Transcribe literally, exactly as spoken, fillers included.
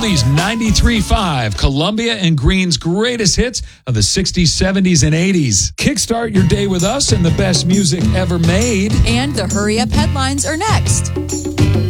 Oldies ninety-three point five, Columbia and Green's greatest hits of the sixties, seventies, and eighties. Kickstart your day with us and the best music ever made. And the Hurry Up headlines are next.